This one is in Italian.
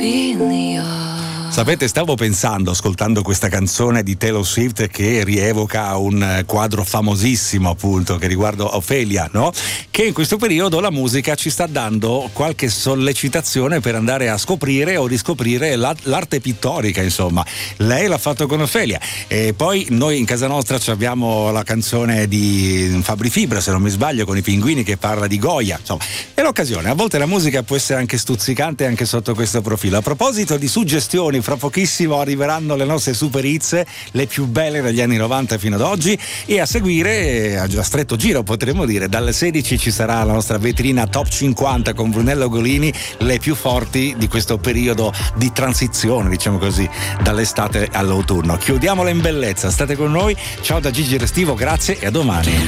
Sapete, stavo pensando, ascoltando questa canzone di Taylor Swift, che rievoca un quadro famosissimo, appunto, che riguarda Ophelia, no? Che in questo periodo la musica ci sta dando qualche sollecitazione per andare a scoprire o riscoprire l'arte pittorica, insomma. Lei l'ha fatto con Ophelia. E poi noi in casa nostra abbiamo la canzone di Fabri Fibra, se non mi sbaglio, con i pinguini, che parla di Goya, insomma. È l'occasione. A volte la musica può essere anche stuzzicante anche sotto questo profilo. A proposito di suggestioni, fra pochissimo arriveranno le nostre super hits, le più belle dagli anni 90 fino ad oggi, e a seguire, a stretto giro potremmo dire, dalle 16 ci sarà la nostra vetrina Top 50 con Brunello Golini, le più forti di questo periodo di transizione, diciamo così, dall'estate all'autunno. Chiudiamola in bellezza, state con noi, ciao da Gigi Restivo, grazie e a domani.